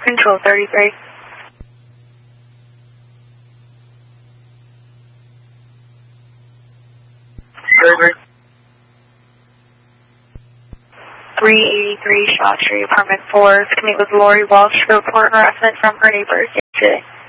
Control 33. Perfect. 383 Shaw Street, apartment 4. To meet with Lori Walsh for report harassment from her neighbors yesterday.